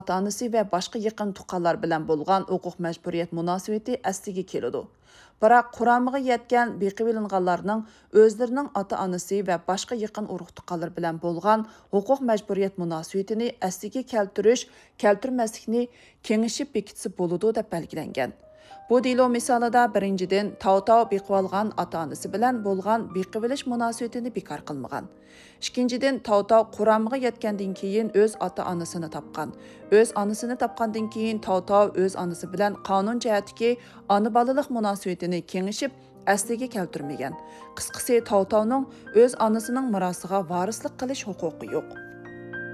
ota-onasi va boshqa yaqin tuqqanlar bilan bo'lgan huquq majburiyat munosabati asliga keladi. Biroq Qur'onga yetgan beqib ilinganlarning o'zlarining ota-onasi va boshqa yaqin urug' tuqqanlar bilan bo'lgan huquq majburiyat munosabatini asliga keltirmaslikni kengashib bekitsa bo'ladi deb belgilangan. Bu delo misolida birinchidan tav beqib olgan ota-onasi bilan bo'lgan beqib olish munosabatini bekor qilmagan. İkinchidan tav Qur'onga yetgandan keyin o'z ota-onasini topgan. O'z onasini topgandan keyin tav o'z onasi bilan qonun jihatdagi ona bolalik munosabatini kengashib asliga keltirmagan. Qisqasi tav o'z onasining mirosiga varislik qilish huquqi yo'q.